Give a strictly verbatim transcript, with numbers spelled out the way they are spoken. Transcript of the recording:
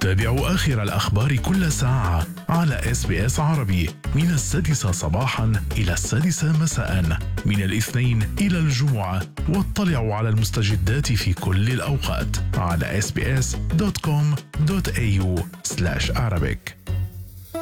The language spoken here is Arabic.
تابعوا آخر الأخبار كل ساعة على إس بي إس عربي من السادسة صباحا إلى السادسة مساء من الاثنين إلى الجمعة، واطلعوا على المستجدات في كل الأوقات على إس بي إس دوت كوم دوت إيه يو سلاش عربيك.